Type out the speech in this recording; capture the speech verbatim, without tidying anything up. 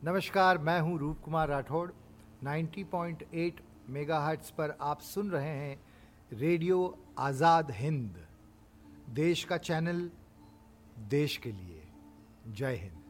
नमस्कार, मैं हूं रूप कुमार राठौड़। नब्बे पॉइंट आठ मेगाहर्ट्ज़ पर आप सुन रहे हैं रेडियो आज़ाद हिंद, देश का चैनल, देश के लिए। जय हिंद।